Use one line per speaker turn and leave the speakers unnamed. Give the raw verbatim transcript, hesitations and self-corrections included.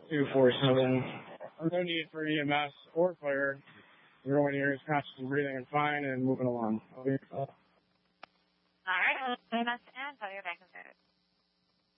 two four seven. No need for E M S or fire. Everyone here is conscious and breathing and fine and moving along.
All right. E M S and fire back in service.